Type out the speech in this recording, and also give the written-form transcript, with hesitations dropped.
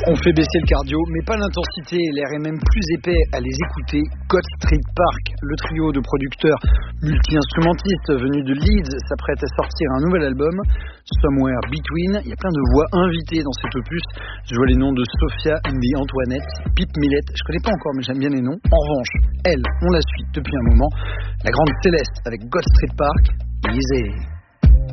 On fait baisser le cardio, mais pas l'intensité. L'air est même plus épais à les écouter. God Street Park, le trio de producteurs multi-instrumentistes venus de Leeds, s'apprête à sortir un nouvel album, Somewhere Between. Il y a plein de voix invitées dans cet opus. Je vois les noms de Sophia Indy Antoinette, Pip Millett. Je connais pas encore, mais j'aime bien les noms. En revanche, elle, on la suit depuis un moment. La grande Céleste avec God Street Park, Easy.